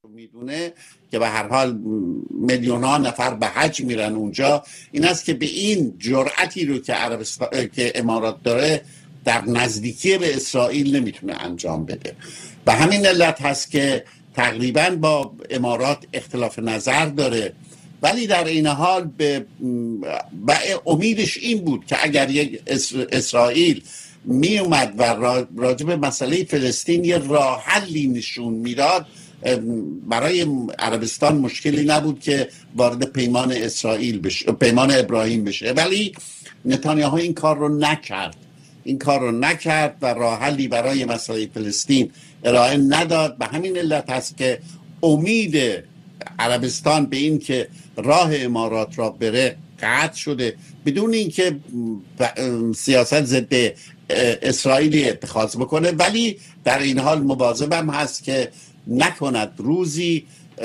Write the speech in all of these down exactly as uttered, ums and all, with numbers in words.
رو میدونه که به هر حال میلیون ها نفر به حج میرن اونجا، این است که به این جرأتی رو که عربستان که امارات داره در نزدیکی به اسرائیل نمیتونه انجام بده. به همین علت هست که تقریبا با امارات اختلاف نظر داره، ولی در این حال به امیدش این بود که اگر یک اسرائیل می اومد و راجع به مسئله فلسطین یه راه حلی نشون میداد، برای عربستان مشکلی نبود که وارد پیمان اسرائیل بشه، پیمان ابراهیم بشه. ولی نتانیاهو این کار رو نکرد این کار رو نکرد و راه حلی برای مسئله فلسطین ارائه نداد. به همین علت هست که امید عربستان به این که راه امارات را بره قطع شده، بدون اینکه سیاست ضد اسرائیلی اتخاذ بکنه. ولی در این حال مواظبم هست که نکند روزی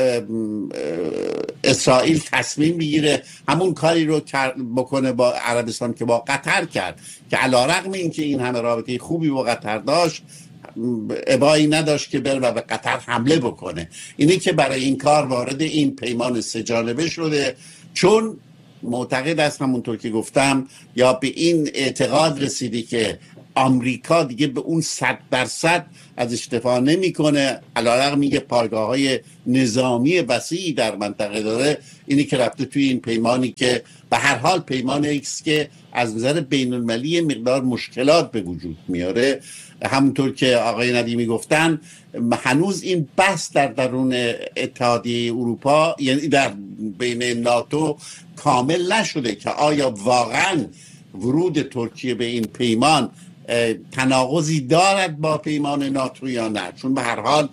اسرائیل تصمیم بگیره همون کاری رو بکنه با عربستان که با قطر کرد، که علیرغم اینکه این همه رابطه خوبی با قطر داشت، ابایی نداشت که بره و به قطر حمله بکنه. اینی که برای این کار وارد این پیمان سه جانبه شده، چون معتقد است همونطور که گفتم، یا به این اعتقاد رسیدی که آمریکا دیگه به اون صد درصد ازش دفاع نمیکنه، علیرغم میگه پایگاه های نظامی وسیعی در منطقه داره. اینی که رفته توی این پیمانی که به هر حال پیمان ایکس که از نظر بین المللی مقدار مشکلات به وجود میاره. همونطور که آقای ندیمی گفتن، هنوز این بحث در درون اتحادیه اروپا، یعنی در بین ناتو، کامل نشده که آیا واقعا ورود ترکیه به این پیمان تناقضی دارد با پیمان ناتو یا نه، چون به هر حال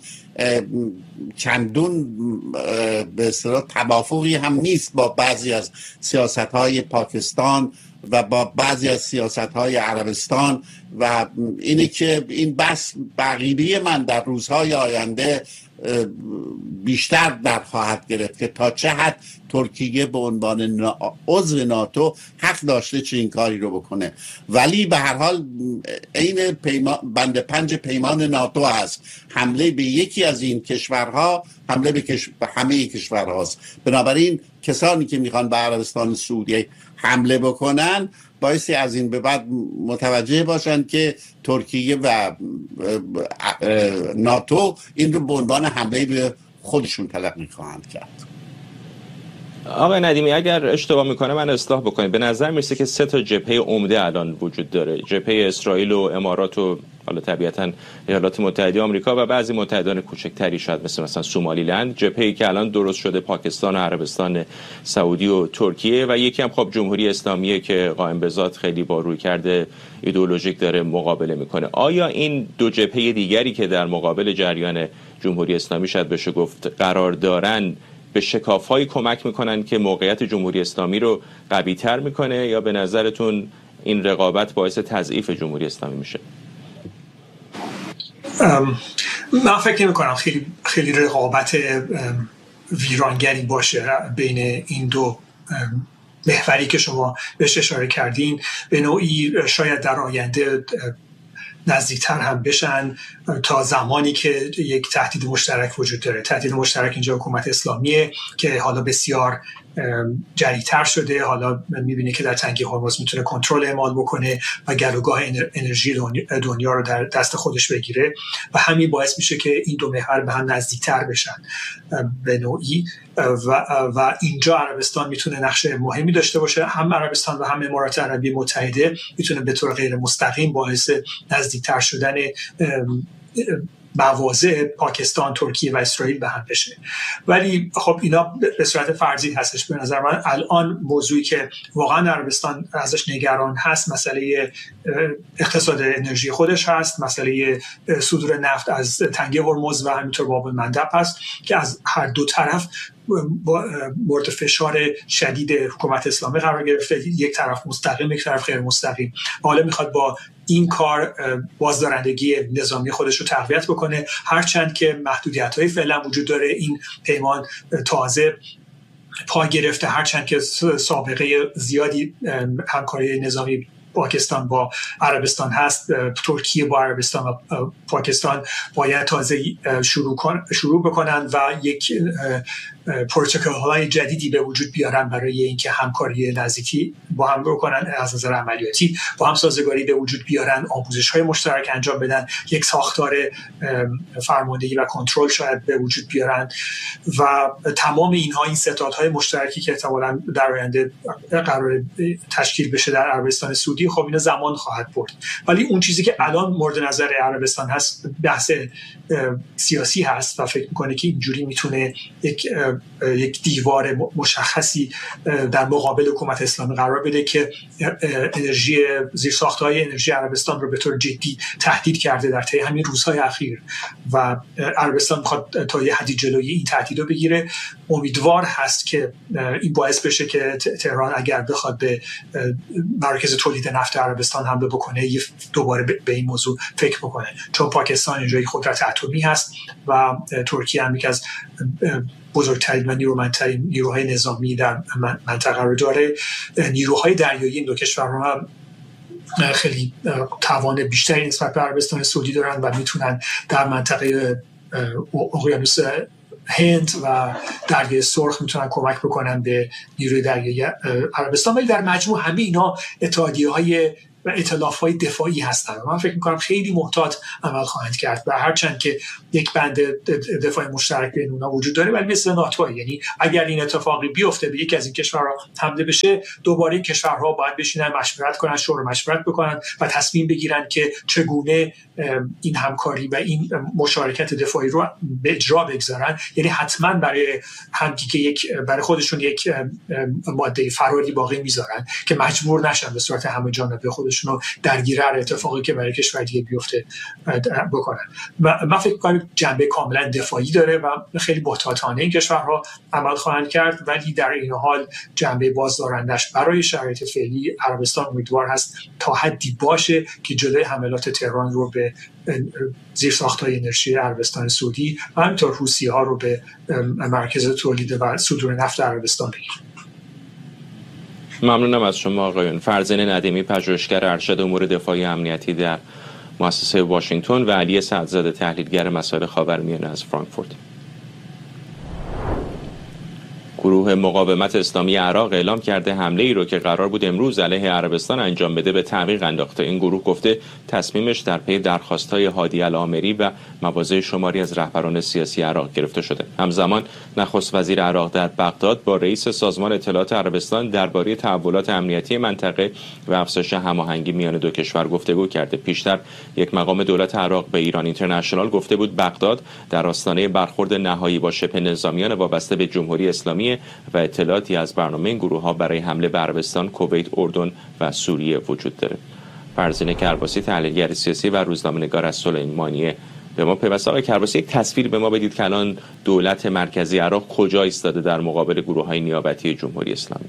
چندون به اصطلاح توافقی هم نیست با بعضی از سیاست‌های پاکستان و با بعضی از سیاست‌های عربستان. و اینه که این بحث بقیه من در روزهای آینده بیشتر در خواهد گرفت که تا چه حد ترکیه به عنوان عضو ناتو حق داشته چه این کاری رو بکنه. ولی به هر حال این پیمان، بند پنج پیمان ناتو هست، حمله به یکی از این کشورها حمله به, کش... به همه کشورهاست. بنابراین کسانی که میخوان به عربستان سعودی حمله بکنن بایستی از این به بعد متوجه باشند که ترکیه و ناتو این رو به عنوان حمله به خودشون تلقی خواهند کرد. آقای ندیمی اگر اشتباه میکنه من اصلاح بکنید. به نظر میرسه که سه تا جبهه عمده الان وجود داره: جبهه اسرائیل و امارات و حالا طبیعتاً ایالات متحده آمریکا و بعضی متحدان کوچکتری شاید مثل مثلا سومالیلند، جبهه‌ای که الان درست شده پاکستان و عربستان سعودی و ترکیه، و یکی هم خب جمهوری اسلامی که قائم به ذات خیلی با رویکرد ایدئولوژیک داره مقابله میکنه. آیا این دو جبهه دیگری که در مقابل جریان جمهوری اسلامی شاید بشه گفت قرار دارن به شکاف‌هایی کمک میکنن که موقعیت جمهوری اسلامی رو قوی‌تر میکنه، یا به نظرتون این رقابت باعث تضعیف جمهوری اسلامی میشه؟ من فکر نمی‌کنم خیلی خیلی رقابت ویرانگری باشه بین این دو محوری که شما بهش اشاره کردین. به نوعی شاید در آینده نزدیکتر هم بشن تا زمانی که یک تهدید مشترک وجود داره. تهدید مشترک اینجا حکومت اسلامیه که حالا بسیار جری‌تر شده. حالا می‌بینی که در تنگه هرمز میتونه کنترل اعمال بکنه و گلوگاه انرژی دنیا رو در دست خودش بگیره و همین باعث میشه که این دو محور به هم نزدیکتر بشن به نوعی و, و اینجا عربستان میتونه نقش مهمی داشته باشه. هم عربستان و هم امارات عربی متحده میتونه به طور غیر مستقیم باعث نزدیکتر شدن مواضع پاکستان، ترکیه و اسرائیل به هم بشه. ولی خب اینا به صورت فرضی هستش. به نظر من الان موضوعی که واقعا عربستان ازش نگران هست مسئله اقتصاد انرژی خودش هست، مسئله صدور نفت از تنگه هرمز و همینطور باب المندب هست که از هر دو طرف مورد فشار شدید حکومت اسلامی قرار گرفته، یک طرف مستقیم یک طرف غیر مستقیم. حالا میخواد با این کار بازدارندگی نظامی خودش رو تقویت بکنه، هرچند که محدودیت‌های فعلا وجود داره. این پیمان تازه پا گرفته، هرچند که سابقه زیادی همکاری نظامی پاکستان با عربستان هست، ترکیه با عربستان و پاکستان باید تازه شروع کن شروع بکنن و یک پروتکل‌های جدیدی به وجود بیارن برای اینکه همکاری نزدیکی با هم بکنن، از نظر عملیاتی با هم سازگاری به وجود بیارن، آموزش‌های مشترک انجام بدن، یک ساختار فرماندهی و کنترل شاید به وجود بیارن و تمام اینها، این ستادهای مشترکی که احتمالاً در آینده قرار تشکیل بشه در عربستان سعودی، خب اینا زمان خواهد برد. ولی اون چیزی که الان مورد نظر عربستان هست بحث سیاسی هست و فکر میکنه که اینجوری میتونه یک یک دیوار مشخصی در مقابل حکومت اسلامی قرار بده که انرژی زیرساخت‌های انرژی عربستان رو به طور جدی تهدید کرده در طی همین روزهای اخیر و عربستان میخواد تا یه حدی جلوی این تهدید رو بگیره. امیدوار هست که این باعث بشه که تهران اگر بخواد به مرکز تولید نفت عربستان حمله بکنه دوباره به این موضوع فکر بکنه، چون پاکستان اینجا یک قدرت اتمی هست و ترکیه هم یک از بزرگترین و نیرومندترین نیروهای نظامی در منطقه رو داره. نیروهای دریایی این دو کشورها هم خیلی توان بیشتری نسبت به عربستان سعودی دارن و میتونن در منطقه اقیانوس هند و دریای سرخ میتونن کمک بکنن به نیروی دریایی عربستان. ولی در مجموع همه اینا اتحادیه‌های و ائتلاف‌های دفاعی هستند. من فکر می‌کنم خیلی محتاط عمل خواهند کرد و هرچند که یک بند دفاع مشترک بین اونها وجود داره، ولی مثل ناتو، یعنی اگر این اتفاقی بیفته به یک از این کشورها حمله بشه، دوباره این کشورها باید بشینن مشورت کنن، شورای مشورت بکنن و تصمیم بگیرن که چگونه این همکاری و این مشارکت دفاعی رو به اجرا بگذارن. یعنی حتما برای همکی که یک برای خودشون یک ماده فراری باقی میذارن که مجبور نشن به صورت همه جانبه خودشون رو درگیر هر اتفاقی که برای کشور دیگه بیفته بکنن. من فکر می‌کنم جنبه کاملا دفاعی داره و خیلی محتاطانه این کشورها عمل خواهند کرد، ولی در این حال جنبه بازدارندش برای شرایط فعلی عربستان امیدوار هست تا حدی باشه که جلوی حملات تهران رو به زیرساخت‌های انرژی عربستان سعودی و همینطور حوثی‌ها رو به مرکز تولید و صدور نفت عربستان بگیره. ممنونم از شما آقایون. فرزین ندیمی، پژوهشگر ارشد امور دفاعی امنیتی در مؤسسه واشنگتن و علی سعدزاده، تحلیلگر مسائل خاورمیانه از فرانکفورت. گروه مقاومت اسلامی عراق اعلام کرده حمله ای رو که قرار بود امروز علیه عربستان انجام بده به تعویق انداخته. این گروه گفته تصمیمش در پی درخواست‌های هادی العامری و مواضع شماری از رهبران سیاسی عراق گرفته شده. همزمان نخست وزیر عراق در بغداد با رئیس سازمان اطلاعات عربستان درباره تحولات امنیتی منطقه و افزایش هماهنگی میان دو کشور گفتگو کرده. پیشتر یک مقام دولت عراق به ایران اینترنشنال گفته بود بغداد در آستانه برخورد نهایی با شبه نظامیان وابسته به جمهوری اسلامی و اطلاعاتی از برنامه این گروه‌ها برای حمله به عربستان، کویت، اردن و سوریه وجود داره. فرزین کرباسی، تحلیلگر سیاسی و روزنامه‌نگار از سلیمانیه به ما پیوسته. آقای کرباسی، یک تصویر به ما بدید که الان دولت مرکزی عراق کجا ایستاده در مقابل گروه‌های نیابتی جمهوری اسلامی؟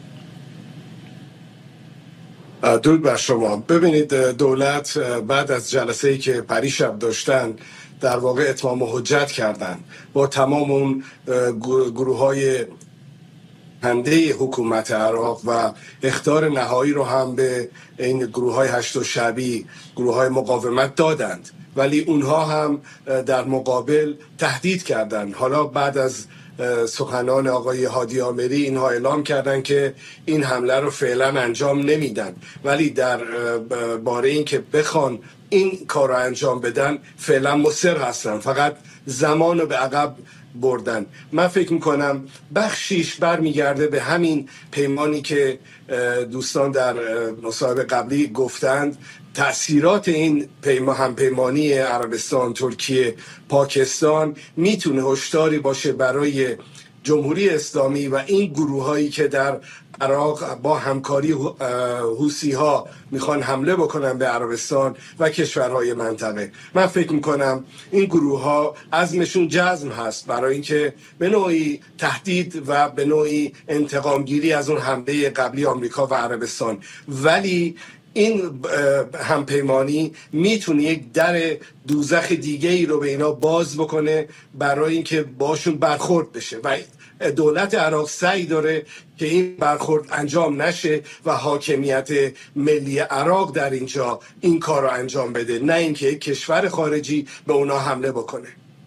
درود بر شما. ببینید، دولت بعد از جلسه‌ای که پریشب داشتن در واقع اتمام حجت کردن با تمام اون گروه‌های هنده حکومت عراق و اخطار نهایی رو هم به این گروه‌های هشت شعبی، گروه‌های مقاومت دادند، ولی اونها هم در مقابل تهدید کردند. حالا بعد از سخنان آقای هادی آمری اینها اعلام کردن که این حمله رو فعلا انجام نمیدن، ولی در باره این که بخوان این کار رو انجام بدن فعلا مصر هستن، فقط زمان رو به عقب بردن. من فکر میکنم بخشیش برمیگرده به همین پیمانی که دوستان در مصاحبه قبلی گفتند. تأثیرات این پیما هم پیمانی عربستان، ترکیه، پاکستان میتونه هشداری باشه برای جمهوری اسلامی و این گروه هایی که در عراق با همکاری حوثی ها میخوان حمله بکنن به عربستان و کشورهای منطقه. من فکر میکنم این گروه ها عزمشون جزم هست برای اینکه به نوعی تهدید و به نوعی انتقام گیری از اون حمله قبلی آمریکا و عربستان، ولی این همپیمانی میتونه یک در دوزخ دیگه ای رو به اینا باز بکنه برای اینکه باشون برخورد بشه و دولت عراق سعی داره که این برخورد انجام نشه و حاکمیت ملی عراق در اینجا این کار رو انجام بده، نه اینکه یک کشور خارجی به اونا حمله بکنه.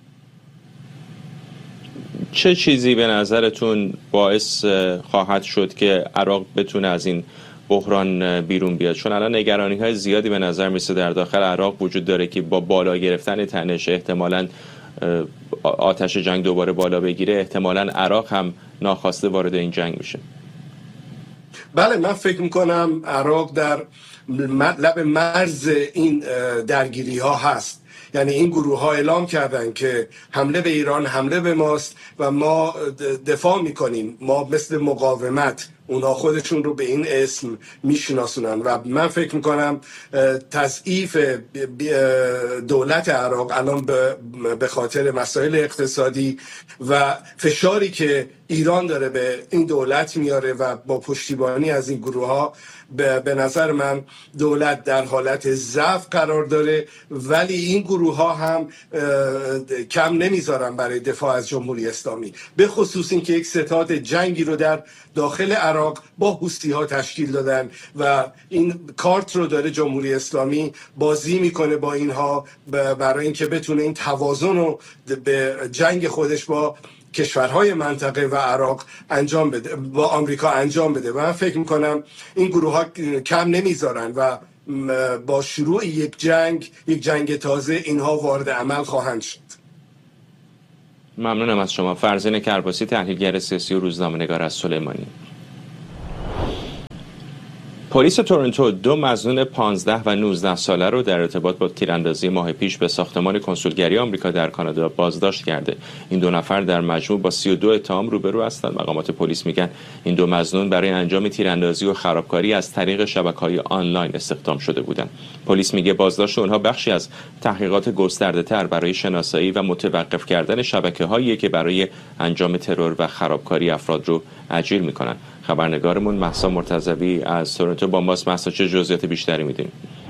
چه چیزی به نظرتون باعث خواهد شد که عراق بتونه از این بحران بیرون بیاد؟ چون الان نگرانی های زیادی به نظر میسه در داخل عراق وجود داره که با بالا گرفتن تنش احتمالاً آتش جنگ دوباره بالا بگیره، احتمالاً عراق هم ناخواسته وارد این جنگ میشه. بله، من فکر میکنم عراق در لب مرز این درگیری ها هست. یعنی این گروه ها اعلام کردن که حمله به ایران حمله به ماست و ما دفاع میکنیم، ما مثل مقاومت. اونا خودشون رو به این اسم میشناسونن و من فکر میکنم تضعیف دولت عراق الان به خاطر مسائل اقتصادی و فشاری که ایران داره به این دولت میاره و با پشتیبانی از این گروه ها به نظر من دولت در حالت ضعف قرار داره، ولی این گروه ها هم کم نمیذارن برای دفاع از جمهوری اسلامی، به خصوص این که یک ستاد جنگی رو در داخل عراق با حوثی ها تشکیل دادن و این کارت رو داره جمهوری اسلامی بازی میکنه با اینها برای اینکه بتونه این توازن رو به جنگ خودش با کشورهای منطقه و عراق انجام بده، با آمریکا انجام بده. و من فکر میکنم این گروه ها کم نمیذارن و با شروع یک جنگ یک جنگ تازه اینها وارد عمل خواهند شد. ممنونم از شما. فرزین کرباسی، تحلیلگر سیاسی و روزنامه‌نگار از سلیمانی. پلیس تورنتو دو مظنون پانزده و نوزده ساله رو در ارتباط با تیراندازی ماه پیش به ساختمان کنسولگری آمریکا در کانادا بازداشت کرده. این دو نفر در مجموع با سی و دو اتهام روبرو هستند. مقامات پلیس میگن این دو مظنون برای انجام تیراندازی و خرابکاری از طریق شبکه‌های آنلاین استخدام شده بودند. پلیس میگه بازداشت اونها بخشی از تحقیقات گسترده‌تر برای شناسایی و متوقف کردن شبکه‌هایی که برای انجام ترور و خرابکاری افراد رو اجیر میکنن. خبرنگارمون مهسا مرتضوی از تورنتو با ماست. مهسا، چه جزئیات بیشتری میدین؟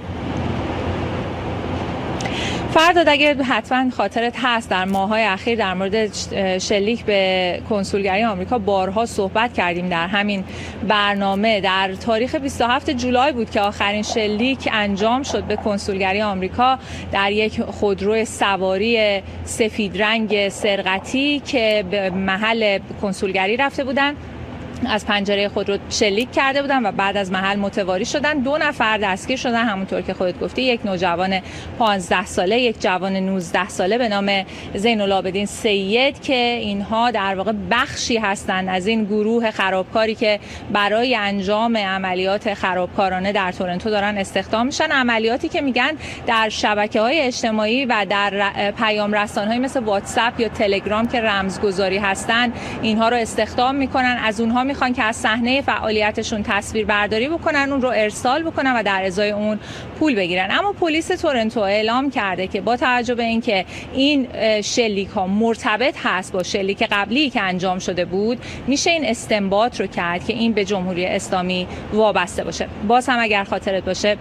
فرداد، اگه حتما خاطرت هست در ماه‌های اخیر در مورد شلیک به کنسولگری آمریکا بارها صحبت کردیم در همین برنامه. در تاریخ بیست و هفتم جولای بود که آخرین شلیک انجام شد به کنسولگری آمریکا در یک خودرو سواری سفید رنگ سرقتی که به محل کنسولگری رفته بودن، از پنجره خود رو شلیک کرده بودن و بعد از محل متواری شدن. دو نفر دستگیر شدن، همونطور که خودت گفتی، یک نوجوان پانزده ساله، یک جوان نوزده ساله به نام زین العابدین سید که اینها در واقع بخشی هستند از این گروه خرابکاری که برای انجام عملیات خرابکارانه در تورنتو دارن استخدام میشن. عملیاتی که میگن در شبکه‌های اجتماعی و در پیام رسان‌های مثل واتساپ یا تلگرام که رمزگذاری هستن اینها رو استخدام میکنن، از اونها میخوان که از صحنه فعالیتشون تصویر برداری بکنن، اون رو ارسال بکنن و در ازای اون پول بگیرن. اما پلیس تورنتو اعلام کرده که با توجه به اینکه این شلیک ها مرتبط هست با شلیک قبلی که انجام شده بود، میشه این استنباط رو کرد که این به جمهوری اسلامی وابسته باشه. باز هم اگر خاطرت باشه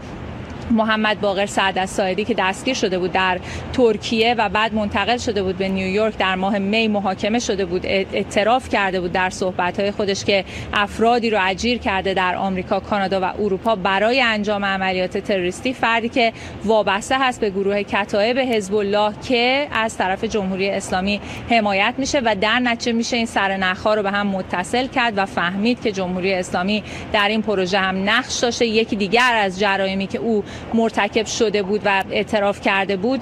محمد باقر سعدالساعدی که دستگیر شده بود در ترکیه و بعد منتقل شده بود به نیویورک، در ماه می محاکمه شده بود، اعتراف کرده بود در صحبت‌های خودش که افرادی رو اجیر کرده در آمریکا، کانادا و اروپا برای انجام عملیات تروریستی. فردی که وابسته هست به گروه کتایب حزب الله که از طرف جمهوری اسلامی حمایت میشه و در نتیجه میشه این سرنخ‌ها رو به هم متصل کرد و فهمید که جمهوری اسلامی در این پروژه هم نقش داشته. یکی دیگر از جرایمی که او مرتکب شده بود و اعتراف کرده بود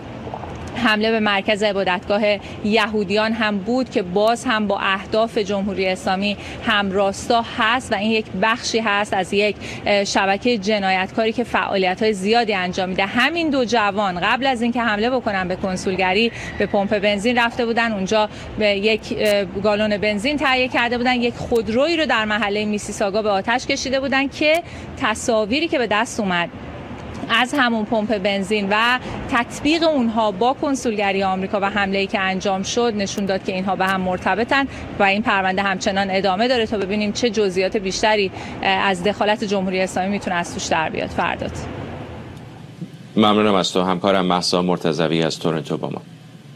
حمله به مرکز عبادتگاه یهودیان هم بود که باز هم با اهداف جمهوری اسلامی همراستا هست و این یک بخشی هست از یک شبکه جنایتکاری که فعالیت‌های زیادی انجام میده. همین دو جوان قبل از اینکه حمله بکنن به کنسولگری به پمپ بنزین رفته بودن، اونجا به یک گالون بنزین تهیه کرده بودن، یک خودرویی رو در محله میسیساگا به آتش کشیده بودن که تصاویری که به دست اومد از همون پمپ بنزین و تطبیق اونها با کنسولگری آمریکا و حمله‌ای که انجام شد نشون داد که اینها به هم مرتبطن و این پرونده همچنان ادامه داره تا ببینیم چه جزئیات بیشتری از دخالت جمهوری اسلامی میتونه از توش در بیاد. فرداد. ممنونم از تو همکارم مهسا مرتضوی از تورنتو با ما.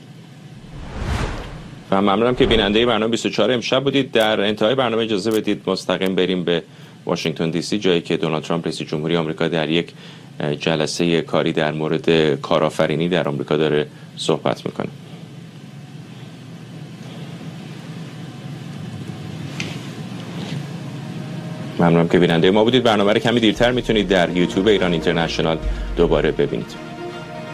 و ممنونم که بیننده برنامه بیست و چهار امشب بودید. در انتهای برنامه اجازه بدید مستقیم بریم به واشنگتن دی سی، جایی که دونالد ترامپ رئیس جمهوری آمریکا در یک جلسه کاری در مورد کارآفرینی در آمریکا داره صحبت میکنه. ممنونم که بیننده ما بودید. برنامه رو کمی دیرتر میتونید در یوتیوب ایران اینترنشنال دوباره ببینید.